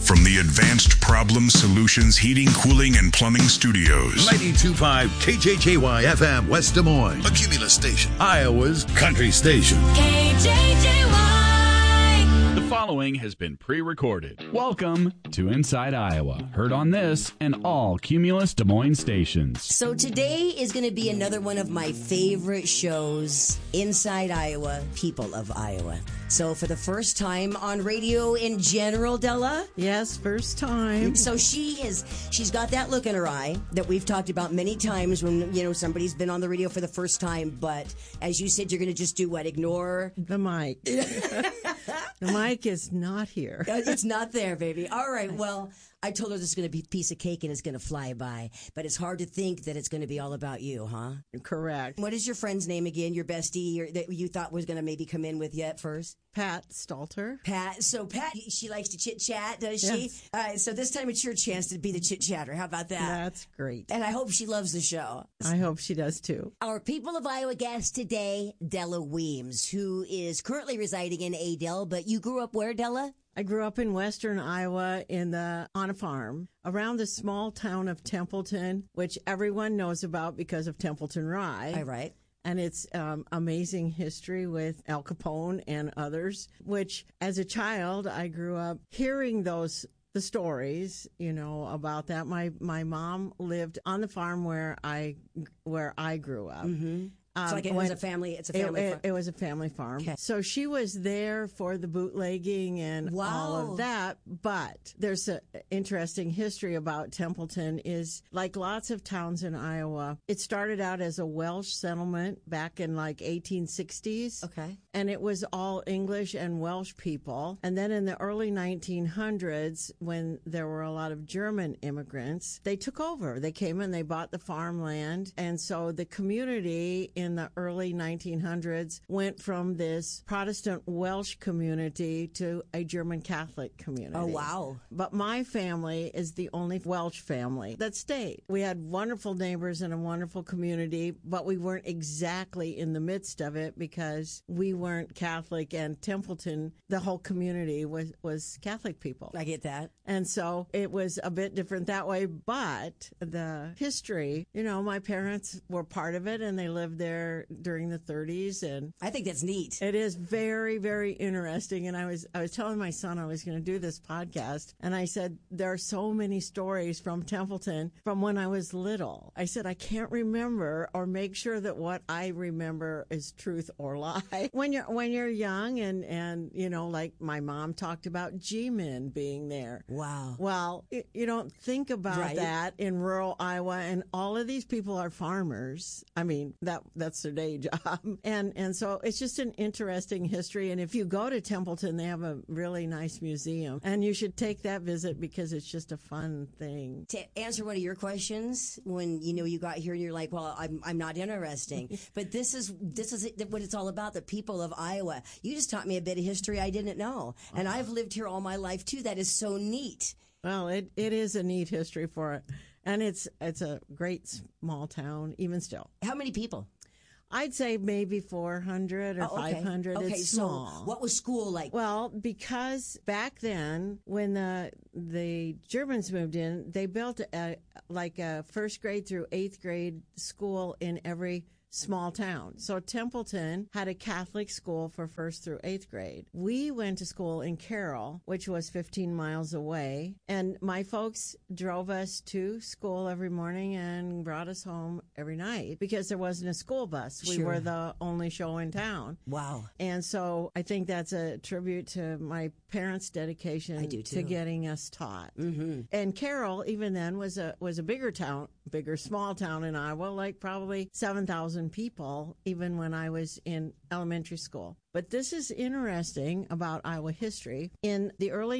From the Advanced Problem Solutions Heating, Cooling, and Plumbing Studios. 92.5 KJJY FM West Des Moines. A Cumulus station. Iowa's country station. KJJY. The following has been pre-recorded. Welcome to Inside Iowa. Heard on this and all Cumulus Des Moines stations. So today is going to be another one of my favorite shows, Inside Iowa, People of Iowa. So for the first time on radio in general, Della? Yes, first time. So she's got that look in her eye that we've talked about many times when, somebody's been on the radio for the first time. But as you said, you're going to just do what? Ignore the mic. The mic is not here. It's not there, baby. All right. Well, I told her this is going to be a piece of cake and it's going to fly by. But it's hard to think that it's going to be all about you, huh? Correct. What is your friend's name again, your bestie, or that you thought was going to maybe come in with you at first? Pat Stalter. Pat. So Pat, she likes to chit-chat, does she? Yes. So this time it's your chance to be the chit-chatter. How about that? That's great. And I hope she loves the show. I hope she does, too. Our People of Iowa guest today, Della Weems, who is currently residing in Adel, but you grew up where, Della? I grew up in western Iowa on a farm around the small town of Templeton, which everyone knows about because of Templeton Rye. All right. And it's amazing history with Al Capone and others, which as a child, I grew up hearing the stories, about that. My mom lived on the farm where I grew up. Mm-hmm. It was a family farm. It was a family farm. Okay. So she was there for the bootlegging and all of that. But there's an interesting history about Templeton is like lots of towns in Iowa. It started out as a Welsh settlement back in 1860s. Okay. And it was all English and Welsh people. And then in the early 1900s, when there were a lot of German immigrants, they took over. They came and they bought the farmland. And so the community in the early 1900s went from this Protestant Welsh community to a German Catholic community. Oh, wow. But my family is the only Welsh family that stayed. We had wonderful neighbors and a wonderful community, but we weren't exactly in the midst of it because we weren't Catholic, and Templeton, the whole community was Catholic people. I get that. And so it was a bit different that way, but the history, my parents were part of it and they lived there during the 30s, and I think that's neat. It is very, very interesting. And I was telling my son I was going to do this podcast, and I said there are so many stories from Templeton from when I was little. I said I can't remember or make sure that what I remember is truth or lie. When you're young, and like my mom talked about G-men being there. Wow. Well, you don't think about that in rural Iowa, and all of these people are farmers. I mean, that's their day job. And so it's just an interesting history. And if you go to Templeton, they have a really nice museum. And you should take that visit because it's just a fun thing. To answer one of your questions, when you got here and you're like, well, I'm not interesting. But this is what it's all about, the people of Iowa. You just taught me a bit of history I didn't know. And I've lived here all my life, too. That is so neat. Well, it is a neat history for it. And it's a great small town, even still. How many people? I'd say maybe 400 or 500. Okay, it's small. So what was school like? Well, because back then, when the Germans moved in, they built a first grade through eighth grade school in every small town. So Templeton had a Catholic school for first through eighth grade. We went to school in Carroll, which was 15 miles away, and my folks drove us to school every morning and brought us home every night because there wasn't a school bus. We were the only show in town. Wow. And so I think that's a tribute to my parents' dedication to getting us taught. Mm-hmm. And Carroll, even then, was a bigger small town in Iowa, like probably 7,000 people, even when I was in elementary school. But this is interesting about Iowa history. In the early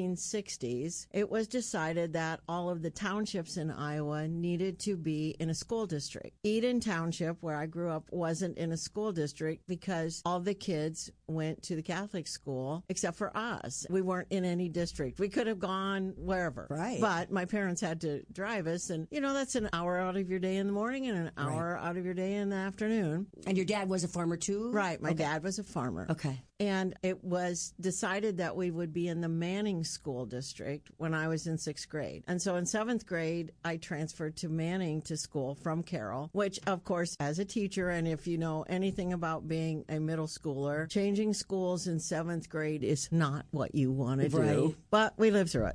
1960s, it was decided that all of the townships in Iowa needed to be in a school district. Eden Township, where I grew up, wasn't in a school district because all the kids went to the Catholic school except for us. We weren't in any district. We could have gone wherever. Right. But my parents had to drive us, and that's an hour out of your day in the morning and an hour out of your day in the afternoon. And your dad was a farmer too? Right. My dad was a farmer. Okay. And it was decided that we would be in the Manning School District when I was in 6th grade. And so in 7th grade, I transferred to Manning to school from Carroll, which, of course, as a teacher, and if you know anything about being a middle schooler, changing schools in 7th grade is not what you want to do. But we lived through it.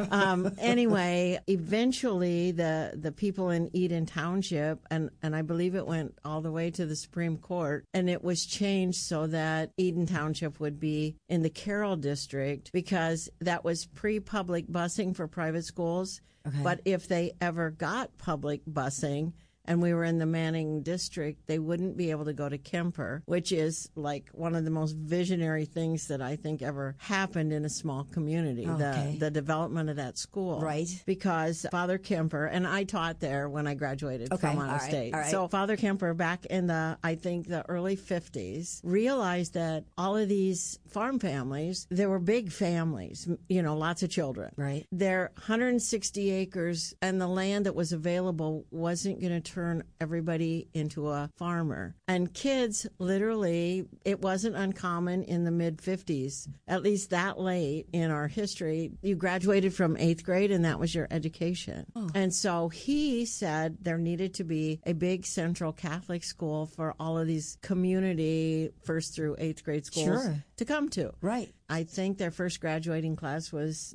Anyway, eventually the people in Eden Township, and I believe it went all the way to the Supreme Court, and it was changed so that Eden Township would be in the Carroll District because that was pre-public busing for private schools. Okay. But if they ever got public busing, and we were in the Manning district, they wouldn't be able to go to Kemper, which is like one of the most visionary things that I think ever happened in a small community, the development of that school. Right. Because Father Kemper, and I taught there when I graduated from Iowa State. All right. So Father Kemper, back in the early 50s, realized that all of these farm families, there were big families, lots of children. Right. Their 160 acres and the land that was available wasn't going to turn everybody into a farmer. And kids, literally, it wasn't uncommon in the mid-50s, at least that late in our history. You graduated from 8th grade and that was your education. Oh. And so he said there needed to be a big central Catholic school for all of these community 1st through 8th grade schools to come to. Right. I think their first graduating class was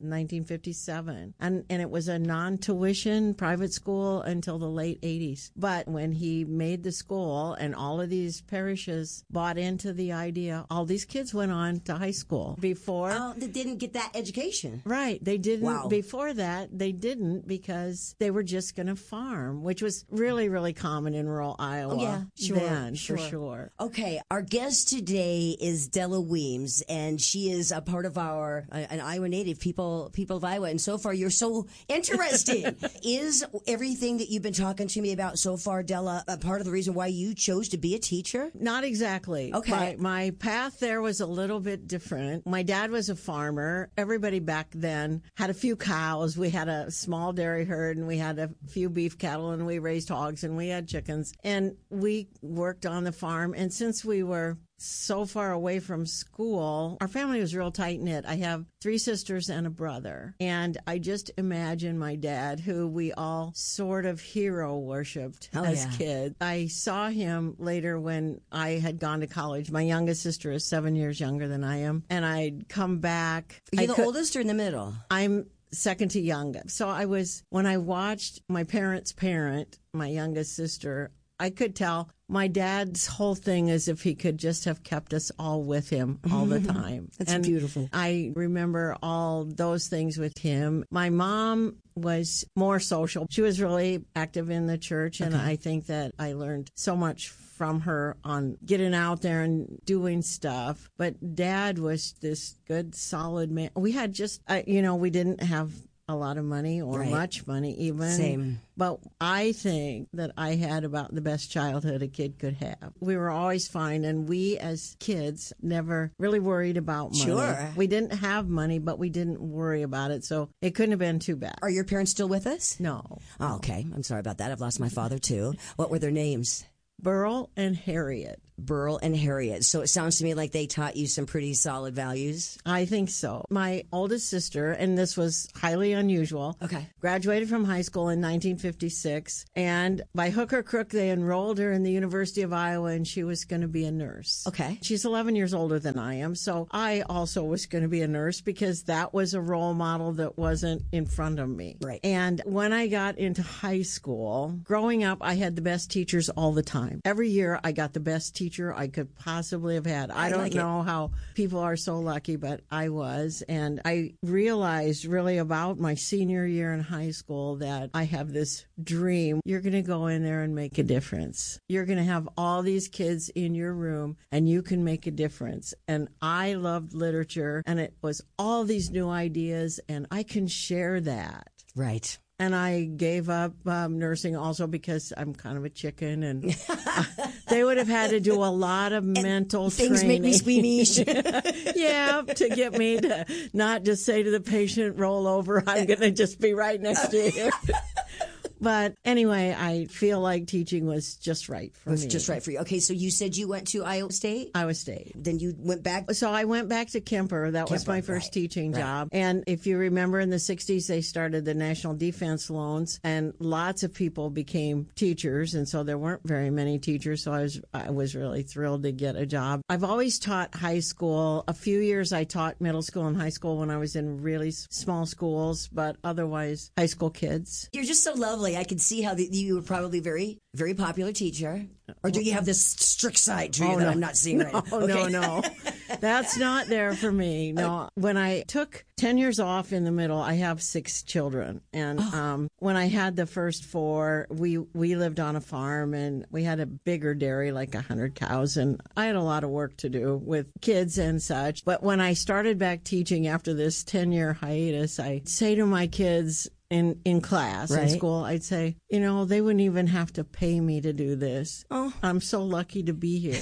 1957. And it was a non-tuition private school until the late 80s. But when he made the school and all of these parishes bought into the idea, all these kids went on to high school. Before... they didn't get that education. Right. They didn't. Wow. Before that, they didn't because they were just going to farm, which was really, really common in rural Iowa. Oh, yeah. Sure. Then, for sure. Okay. Our guest today is Della Weems, and she is a part of our an Iowa native, people of Iowa. And so far, you're so interesting. Is everything that you've been talking to me about so far, Della, a part of the reason why you chose to be a teacher? Not exactly. Okay. My path there was a little bit different. My dad was a farmer. Everybody back then had a few cows. We had a small dairy herd, and we had a few beef cattle, and we raised hogs, and we had chickens. And we worked on the farm. And since we were so far away from school, our family was real tight-knit. I have 3 sisters and a brother. And I just imagine my dad, who we all sort of hero worshipped as kids. I saw him later when I had gone to college. My youngest sister is 7 years younger than I am. And I'd come back. Are you the oldest or in the middle? I'm second to youngest. So when I watched my parents' parent, my youngest sister, I could tell my dad's whole thing is if he could just have kept us all with him all the time. That's beautiful. I remember all those things with him. My mom was more social. She was really active in the church, and I think that I learned so much from her on getting out there and doing stuff. But Dad was this good, solid man. We had just, we didn't have a lot of money or much money even. Same. But I think that I had about the best childhood a kid could have. We were always fine, and we as kids never really worried about money. Sure. We didn't have money, but we didn't worry about it, so it couldn't have been too bad. Are your parents still with us? No. Oh, okay. I'm sorry about that. I've lost my father, too. What were their names? Burl and Harriet. Burl and Harriet. So it sounds to me like they taught you some pretty solid values. I think so. My oldest sister, and this was highly unusual, graduated from high school in 1956, and by hook or crook, they enrolled her in the University of Iowa, and she was going to be a nurse. Okay. She's 11 years older than I am, so I also was going to be a nurse because that was a role model that wasn't in front of me. Right. And when I got into high school, growing up, I had the best teachers all the time. Every year, I got the best teacher I could possibly have had. I don't know how people are so lucky, but I was. And I realized really about my senior year in high school that I have this dream. You're going to go in there and make a difference. You're going to have all these kids in your room and you can make a difference. And I loved literature, and it was all these new ideas, and I can share that. Right. And I gave up nursing also because I'm kind of a chicken, and they would have had to do a lot of mental things training. Things make me squeamish. Yeah, to get me to not just say to the patient, roll over, I'm going to just be right next to you. But anyway, I feel like teaching was just right for me. It was just right for you. Okay, so you said you went to Iowa State? Iowa State. Then you went back? So I went back to Kemper. That was my first teaching job. And if you remember, in the 60s, they started the National Defense Loans, and lots of people became teachers. And so there weren't very many teachers. So I was really thrilled to get a job. I've always taught high school. A few years I taught middle school and high school when I was in really small schools, but otherwise high school kids. You're just so lovely. I could see how you were probably very, very popular teacher. Or do you have this strict side to you that I'm not seeing right now? Okay. No. That's not there for me. No. When I took 10 years off in the middle, I have 6 children. And when I had the first 4, we lived on a farm, and we had a bigger dairy, like 100 cows. And I had a lot of work to do with kids and such. But when I started back teaching after this 10-year hiatus, I say to my kids, in class, in school, I'd say, they wouldn't even have to pay me to do this. Oh, I'm so lucky to be here.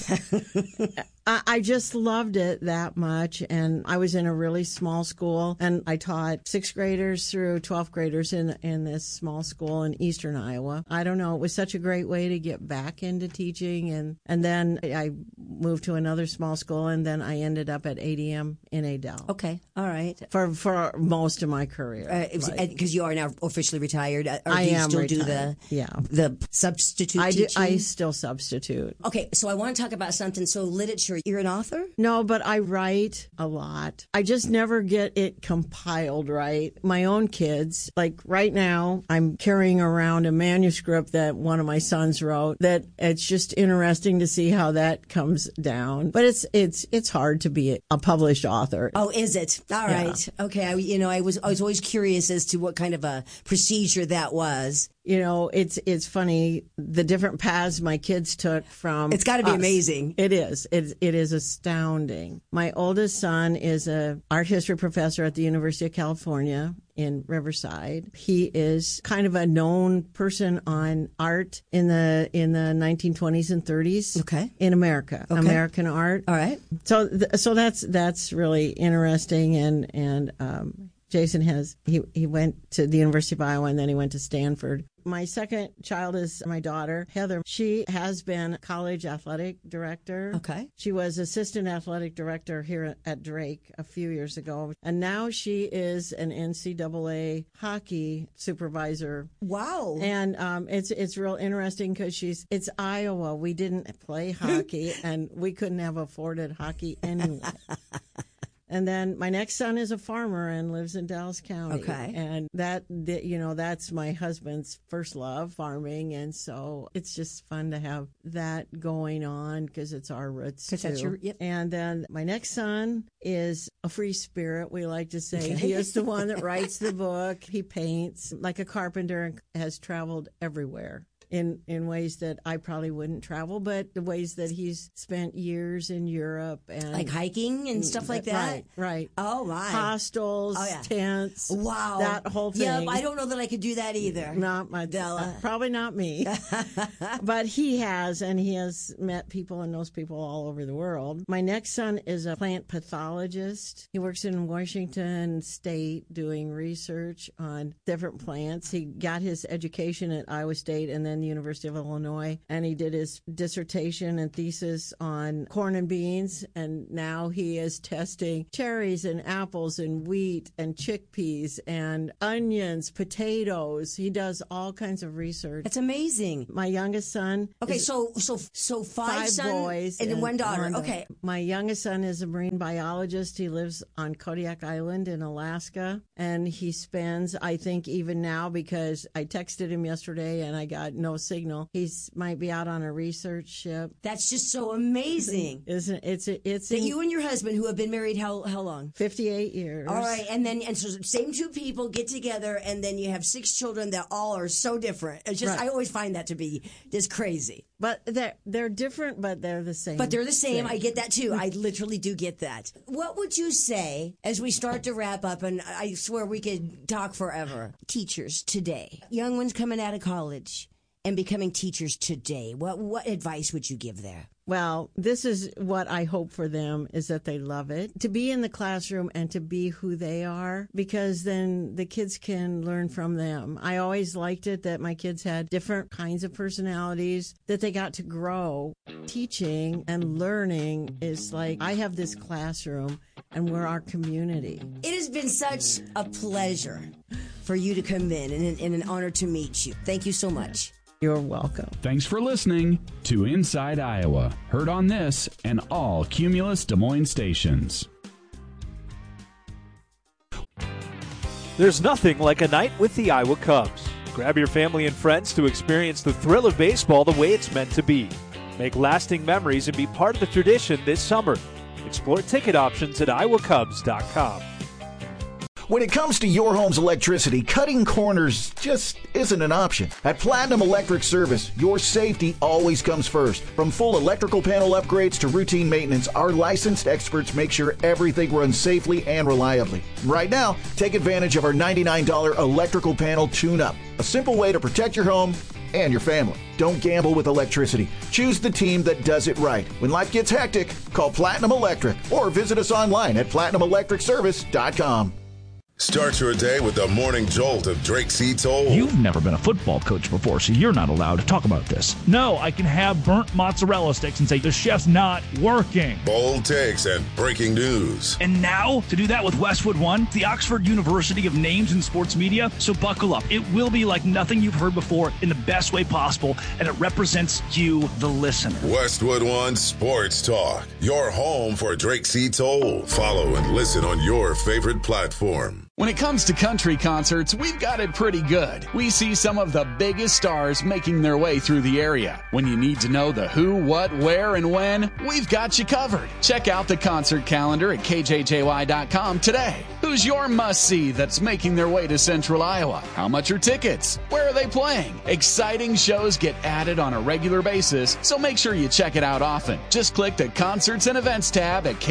I just loved it that much. And I was in a really small school, and I taught 6th graders through 12th graders in this small school in eastern Iowa. I don't know. It was such a great way to get back into teaching. And then I moved to another small school, and then I ended up at ADM in Adel. Okay. All right. For most of my career. Because you are now officially retired. Or I do you am still retired. do the substitute teaching? I still substitute. Okay. So I want to talk about something. So literature, you're an author? No, but I write a lot. I just never get it compiled right. My own kids, like right now, I'm carrying around a manuscript that one of my sons wrote, that it's just interesting to see how that comes down. But it's hard to be a published author. Oh, is it? All right. Okay. I was always curious as to what kind of a procedure that was. It's funny, the different paths my kids took from It's got to be amazing. It is. It is astounding. My oldest son is an art history professor at the University of California in Riverside. He is kind of a known person on art in the 1920s and 30s in America. Okay. American art. All right. So that's really interesting, and Jason he went to the University of Iowa, and then he went to Stanford. My second child is my daughter, Heather. She has been college athletic director. Okay. She was assistant athletic director here at Drake a few years ago. And now she is an NCAA hockey supervisor. Wow. And it's real interesting because it's Iowa. We didn't play hockey, and we couldn't have afforded hockey anyway. And then my next son is a farmer and lives in Dallas County. Okay. And that's my husband's first love, farming. And so it's just fun to have that going on because it's our roots too. That's yep. And then my next son is a free spirit, we like to say. Okay. He is the one that writes the book. He paints like a carpenter and has traveled everywhere. In ways that I probably wouldn't travel, but the ways that he's spent years in Europe and like hiking and stuff like that. Right. Oh my. Hostels, tents. Wow. That whole thing. Yeah, I don't know that I could do that either. Not my Della. Probably not me. But he has met people and knows people all over the world. My next son is a plant pathologist. He works in Washington State doing research on different plants. He got his education at Iowa State and then the University of Illinois, and he did his dissertation and thesis on corn and beans, and now he is testing cherries and apples and wheat and chickpeas and onions, potatoes. He does all kinds of research. That's amazing. My youngest son. Okay, so five boys and one daughter. Okay. My youngest son is a marine biologist. He lives on Kodiak Island in Alaska, and he spends, I think even now, because I texted him yesterday and I got no signal. He might be out on a research ship. That's just so amazing, isn't it? It's that you and your husband, who have been married how long? 58 years. All right, and so same two people get together, and then you have 6 children that all are so different. It's just I always find that to be just crazy. But they're different, but they're the same. But they're the same. I get that too. I literally do get that. What would you say as we start to wrap up? And I swear we could talk forever. Teachers today, young ones coming out of college and becoming teachers today, what advice would you give there? Well, this is what I hope for them, is that they love it. To be in the classroom and to be who they are, because then the kids can learn from them. I always liked it that my kids had different kinds of personalities, that they got to grow. Teaching and learning is like, I have this classroom and we're our community. It has been such a pleasure for you to come in and an honor to meet you. Thank you so much. You're welcome. Thanks for listening to Inside Iowa. Heard on this and all Cumulus Des Moines stations. There's nothing like a night with the Iowa Cubs. Grab your family and friends to experience the thrill of baseball the way it's meant to be. Make lasting memories and be part of the tradition this summer. Explore ticket options at iowacubs.com. When it comes to your home's electricity, cutting corners just isn't an option. At Platinum Electric Service, your safety always comes first. From full electrical panel upgrades to routine maintenance, our licensed experts make sure everything runs safely and reliably. Right now, take advantage of our $99 electrical panel tune-up, a simple way to protect your home and your family. Don't gamble with electricity. Choose the team that does it right. When life gets hectic, call Platinum Electric or visit us online at PlatinumElectricService.com. Start your day with the morning jolt of Drake C. Toll. You've never been a football coach before, so you're not allowed to talk about this. No, I can have burnt mozzarella sticks and say the chef's not working. Bold takes and breaking news. And now, to do that with Westwood One, the Oxford University of names in sports media, so buckle up. It will be like nothing you've heard before in the best way possible, and it represents you, the listener. Westwood One Sports Talk, your home for Drake C. Toll. Follow and listen on your favorite platform. When it comes to country concerts, we've got it pretty good. We see some of the biggest stars making their way through the area. When you need to know the who, what, where, and when, we've got you covered. Check out the concert calendar at kjjy.com today. Who's your must-see that's making their way to Central Iowa? How much are tickets? Where are they playing? Exciting shows get added on a regular basis, so make sure you check it out often. Just click the Concerts and Events tab at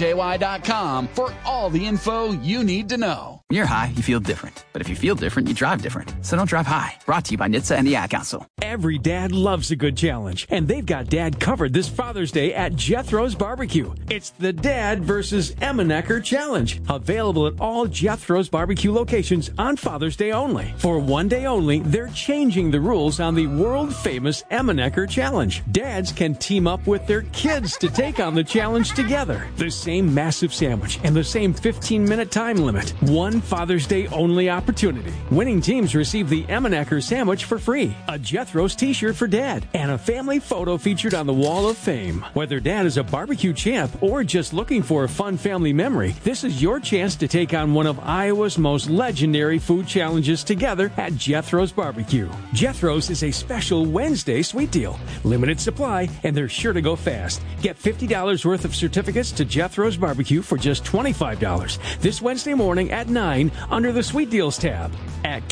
kjjy.com for all the info you need to know. When you're high, you feel different. But if you feel different, you drive different. So don't drive high. Brought to you by NHTSA and the Ad Council. Every dad loves a good challenge, and they've got Dad covered this Father's Day at Jethro's Barbecue. It's the Dad versus Emmenecker Challenge, available at all Jethro's Barbecue locations on Father's Day only. For one day only, they're changing the rules on the world-famous Emmenecker Challenge. Dads can team up with their kids to take on the challenge together. The same massive sandwich and the same 15-minute time limit. One Father's Day only opportunity. Winning teams receive the Emmenecker sandwich for free, a Jethro's t-shirt for Dad, and a family photo featured on the Wall of Fame. Whether Dad is a barbecue champ or just looking for a fun family memory, this is your chance to take on one of Iowa's most legendary food challenges together at Jethro's Barbecue. Jethro's is a special Wednesday sweet deal. Limited supply, and they're sure to go fast. Get $50 worth of certificates to Jethro's Barbecue for just $25 this Wednesday morning at 9 under the Sweet Deals tab at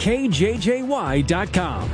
kjjy.com.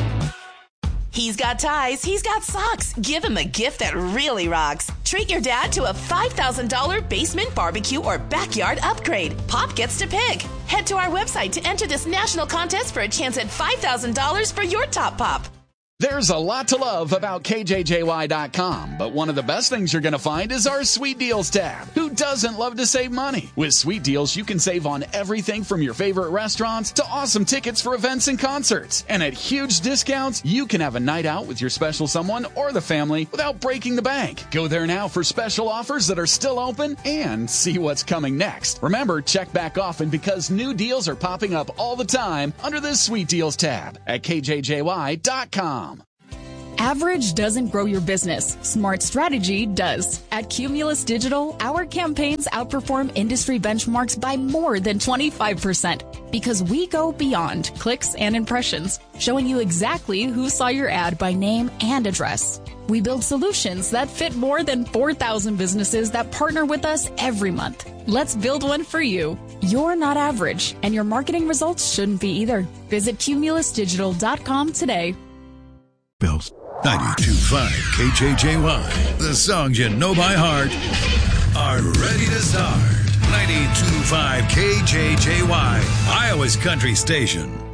He's got ties, he's got socks. Give him a gift that really rocks. Treat your dad to a $5,000 basement barbecue or backyard upgrade. Pop gets to pick. Head to our website to enter this national contest for a chance at $5,000 for your top pop. There's a lot to love about KJJY.com, but one of the best things you're going to find is our Sweet Deals tab. Who doesn't love to save money? With Sweet Deals, you can save on everything from your favorite restaurants to awesome tickets for events and concerts. And at huge discounts, you can have a night out with your special someone or the family without breaking the bank. Go there now for special offers that are still open and see what's coming next. Remember, check back often because new deals are popping up all the time under this Sweet Deals tab at KJJY.com. Average doesn't grow your business. Smart strategy does. At Cumulus Digital, our campaigns outperform industry benchmarks by more than 25% because we go beyond clicks and impressions, showing you exactly who saw your ad by name and address. We build solutions that fit more than 4,000 businesses that partner with us every month. Let's build one for you. You're not average, and your marketing results shouldn't be either. Visit cumulusdigital.com today. Bills. 92.5 KJJY. The songs you know by heart are ready to start. 92.5 KJJY, Iowa's country station.